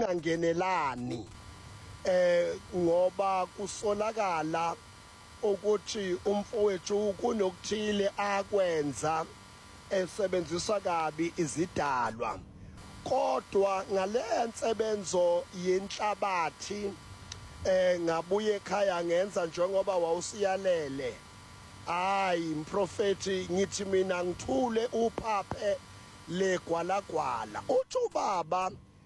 singangenelani ngoba kusolakala ukuthi umfowethu kunokuthile akwenza esebenzisa kabi izidalwa, kodwa ngale nsebenzo yenhlabathi ngabuye ekhaya ngenza njengoba wawusiyalele. Hayi mprofeti, ngithi mina ngithule uphaphe legwalagwala. Uthi ubaba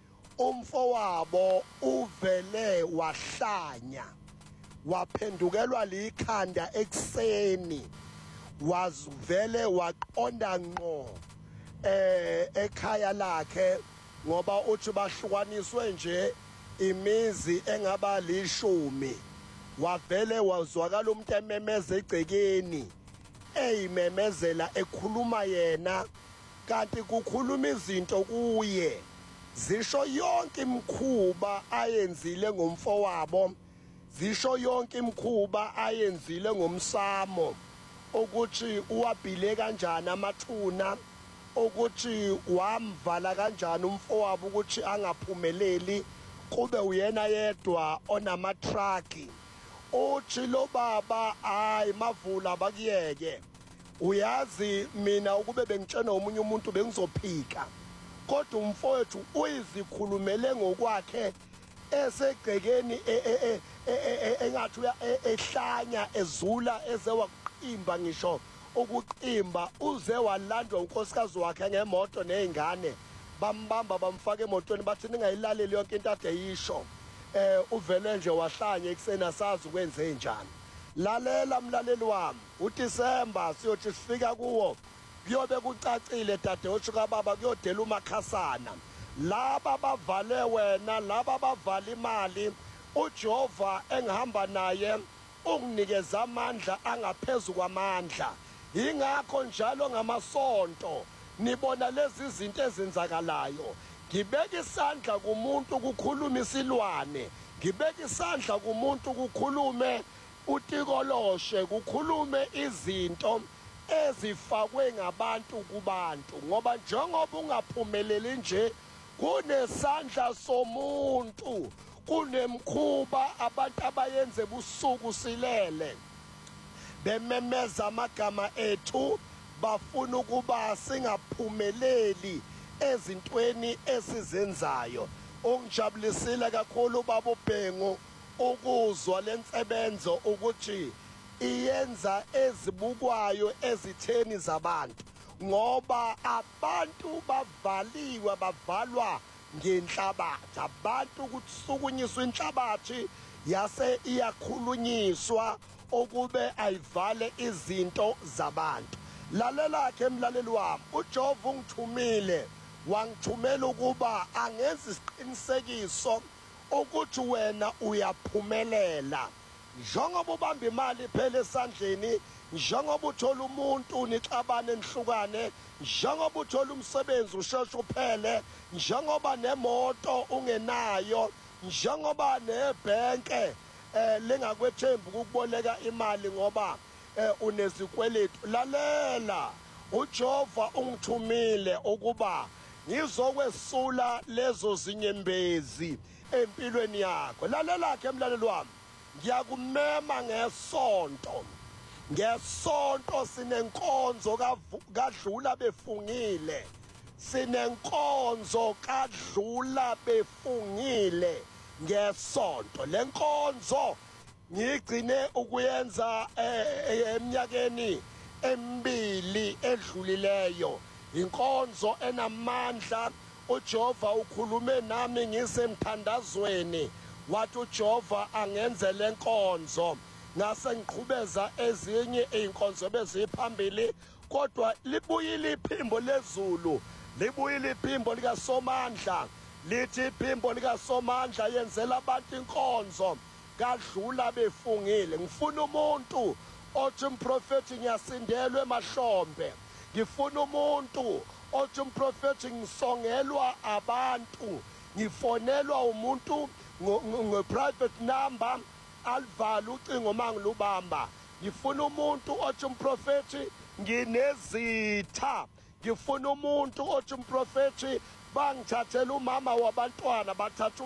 umfowabo uvele wahlanya, waphendukelwa likhanda ekseni, wazivele waqonda ngqo ekhaya lakhe, ngoba uthi bahlukaniswe nje imizi engaba 10. Wavele wazwakala umuntu ememeza egcekeni, eyimemezela ekhuluma yena, kanti kukhuluma izinto kuye zisho yonke imikhuba ayenzile ngomfowabo, zisho yonke imikhuba ayenzile ngomsamo, ukuthi uwabhile kanjani amathuna, ukuthi wamvala kanjani umfowabo ukuthi angaphumeleli, kube uyena yedwa onamatraki. Uthi lo baba hayi mavula abakuyeke, uyazi mina ukube bengitshena umunye umuntu bengizophika, kodwa umfowethu uyizikhulumele ngokwakhe esegcekeni engathi ehlanya ezula eze waqimba, ngisho ukuqimba uze walandwa unkosikazi wakhe ngemoto nezingane, bambamba bamfaka emotweni bathi ningayilaleli yonke into ade yisho. Uvele nje wahlanya ekseni asazi ukwenze njani. Lalela mlaleli wami, uDisemba siyothi sifika kuwo kuyobe kucacile dadewethu kababa, kuyodela umakhasana. Laba bavale wena, laba bavala imali, uJehova engihamba naye unginikeza amandla angaphezulu kwamandla. Ingakho njalo ngamasonto nibona lezi zinto ezenzakalayo. Ngibeka isandla kumuntu kukhuluma isilwane, ngibeka isandla kumuntu kukhulume utikoloshe, kukhulume izinto ezifakwe ngabantu kubantu, ngoba njengoba ungaphumeleli nje kunesandla somuntu, kunemkhuba abantu abayenze busuku silele bememeza amagama ethu, bafuna ukuba singaphumeleli ezintweni esizenzayo. Ungijabulisile kakhulu baba uBhengu ukuzwa lensebenzo ukuthi iyenza ezibukwayo ezitheni zabantu, ngoba abantu bavaliwe, bavalwa ngenhlabathi. Abantu kusukunyiswa inhlabathi yase iyakhulunyiswa ukube ayivale izinto zabantu. Lalela ke mlaleli wami, uJehova ungithumile, wangithumela ukuba angenza isiqinisekiso ukuthi wena uyaphumelela. Njengoba ubamba imali phela esandleni, njengoba uthola umuntu nixabane nihlukane, njengoba uthola umsebenzi usheshe uphele, njengoba nemoto ungenayo, njengoba nebhenke lingakwethembi ukukuboleka imali ngoba unezikweletu. Lalela, uJehova ungithumile ukuba ngizokwesula lezo zinyembezi empilweni yakho. Lalela ke mlaleli wami, ngiyakumema ngesonto. Ngesonto sinenkonzo kadlula befungile, sinenkonzo kadlula befungile ngesonto. Lenkonzo ngigcine ukuyenza eminyakeni 2 edlulileyo. Inkonzo enamandla. uJehova ukhulume nami ngisemthandazweni, wathi uJehova angenze lenkonzo. Ngase ngiqhubeza ezinye inkonzo beziphambili, kodwa libuyile iphimbo lezulu, libuyile iphimbo lika Somandla, lithi iphimbo lika Somandla yenzela abantu inkonzo kadlula befungile. Ngifuna umuntu othi umprofeti ngiyasindelwa emahlombe, ngifuna umuntu othi umprofeti ngisongelwa abantu, ngifonelwa umuntu nge-private number alivala ucingo mangilubamba. Ngifuna umuntu othi umprofeti nginezitha, ngifuna umuntu othi umprofeti bangithathela umama wabantwana bathatha